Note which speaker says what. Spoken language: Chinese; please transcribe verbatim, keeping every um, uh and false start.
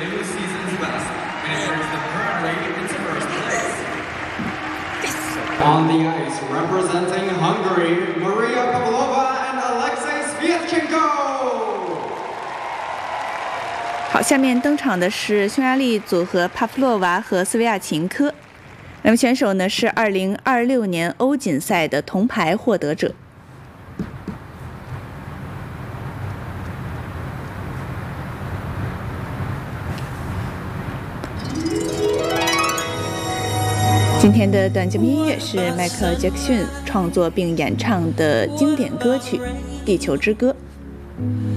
Speaker 1: new season's best, and it brings them currently into first place.
Speaker 2: On the ice, representing Hungary, Maria Pavlova and Alexei Sviatchenko。
Speaker 3: 好，下面登场的是匈牙利组合帕夫洛娃和斯维亚琴科。那么选手呢是二零二六年欧锦赛的铜牌获得者。今天的短节目音乐是迈克尔·杰克逊创作并演唱的经典歌曲《地球之歌》。